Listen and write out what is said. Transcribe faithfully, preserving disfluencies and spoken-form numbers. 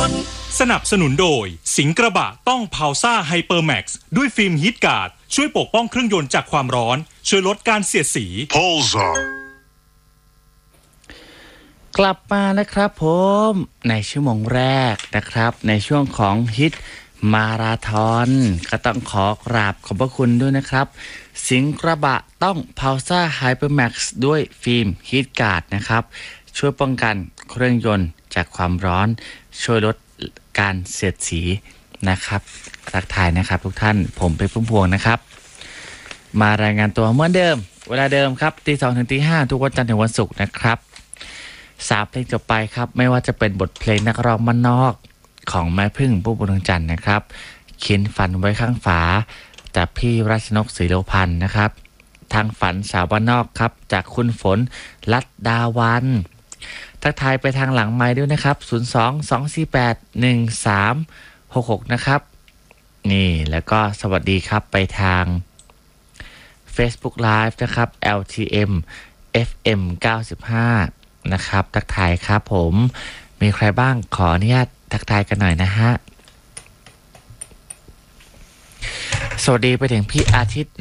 นสนับสนุนโดยสิงห์กระบะต้องพาวซ่าไฮเปอร์แม็กซ์ด้วยฟิล์มฮีทการ์ดช่วยปกป้องเครื่องยนต์จากความร้อนช่วยลดการเสียดสี Pulsar กลับมานะครับผมในชั่วโมงแรกนะครับในช่วงของฮิตมาราธอนก็ต้องขอกราบขอบพระคุณด้วยนะครับสิงห์กระบะต้องพาวซ่าไฮเปอร์แม็กซ์ด้วยฟิล์มฮีทการ์ดนะครับช่วยป้องกันเครื่องยนต์จากความร้อนช่วยลดการเสียดสีนะครับทักทายนะครับทุกท่านผมเป็นพุ่มพวงนะครับมารายงานตัวเหมือนเดิมเวลาเดิมครับตีสองถึงตีห้าทุกวันจันทร์ถึงวันศุกร์นะครับสามเพลงจบไปครับไม่ว่าจะเป็นบทเพลงนักร้องบ้านนอกของแม่พึ่งผู้บุญจันทร์นะครับเขียนฝันไว้ข้างฝาจากพี่รัชนกศรีโลพันธ์นะครับทางฝันสาวบ้านนอกครับจากคุณฝนลัดดาวันทักทายไปทางหลังไมค์ด้วยนะครับศูนย์ สอง สอง สี่ แปด หนึ่ง สาม หก หกนะครับนี่แล้วก็สวัสดีครับไปทาง Facebook Live นะครับ แอล ที เอ็ม เอฟ เอ็ม เก้าสิบห้านะครับทักทายครับผมมีใครบ้างขออนุญาตทักทายกันหน่อยนะฮะสวัสดีไปถึงพี่อาทิตย์